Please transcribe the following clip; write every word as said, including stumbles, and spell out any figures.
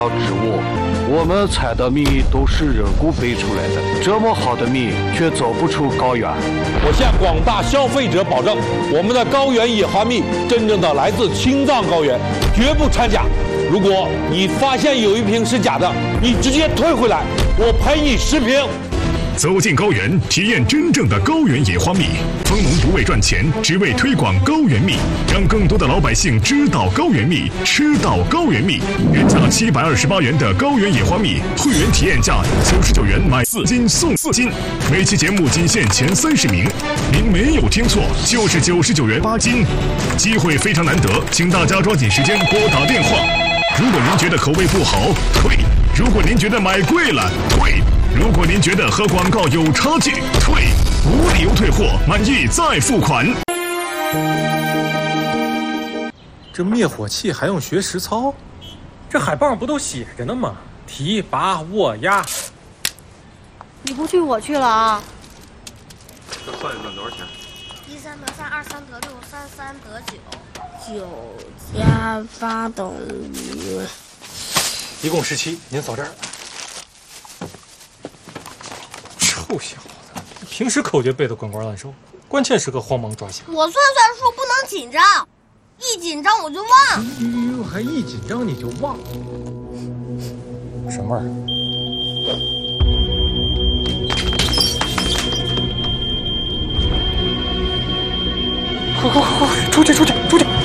植物，我们采的米都是人工培出来的，这么好的米却走不出高原。 我向广大消费者保证，我们的高原野花蜜真正的来自青藏高原，绝不掺假。如果你发现有一瓶是假的，你直接退回来，我赔你十瓶。 走进高原，体验真正的高原野花蜜。蜂农不为赚钱，只为推广高原蜜，让更多的老百姓知道高原蜜，吃到高原蜜。原价七百二十八元的高原野花蜜，会员体验价九十九元买四斤送四斤。每期节目仅限前三十名，您没有听错，就是九十九元八斤。机会非常难得，请大家抓紧时间拨打电话。如果您觉得口味不好，退；如果您觉得买贵了，退。如果您觉得和广告有差距，退，无理由退货，满意再付款。 这灭火器还用学实操？这海报上不都写着呢吗？提拔握压。 你不去我去了啊！ 这算一算多少钱？ 一三得三，二三得六，三三得九， 九加八等于一共十七。您扫这儿。臭小子，平时口诀背得滚瓜烂熟，关键时刻慌忙抓瞎。 我算算数不能紧张，一紧张我就忘。 哟，还一紧张你就忘？什么味儿？快快快快，出去出去出去！